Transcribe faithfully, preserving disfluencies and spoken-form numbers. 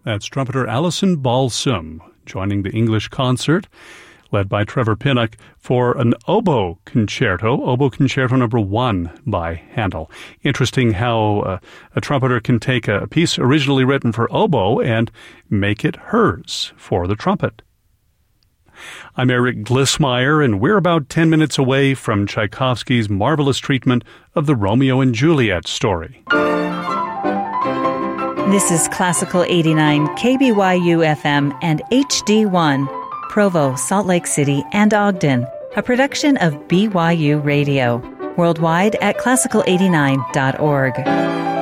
That's trumpeter Alison Balsam joining the English concert, led by Trevor Pinnock, for an oboe concerto, oboe concerto number one by Handel. Interesting how uh, a trumpeter can take a piece originally written for oboe and make it hers for the trumpet. I'm Eric Glissmeyer, and we're about ten minutes away from Tchaikovsky's marvelous treatment of the Romeo and Juliet story. This is Classical eighty-nine, K B Y U F M, and H D one, Provo, Salt Lake City, and Ogden, a production of B Y U Radio, worldwide at classical eighty-nine dot org.